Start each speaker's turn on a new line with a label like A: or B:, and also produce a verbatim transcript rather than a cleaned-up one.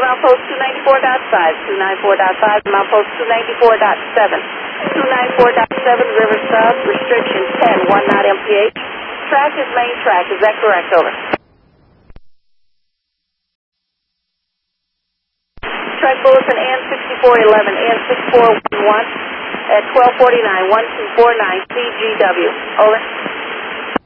A: milepost two ninety-four point five, two ninety-four point five, milepost two ninety-four point seven, two ninety-four point seven, river south, restriction ten, one knot M P H. Track is main track, is that correct? Over. Track bulletin A N sixty-four eleven, A N sixty-four eleven at twelve forty-nine, one two four nine C G W. Over.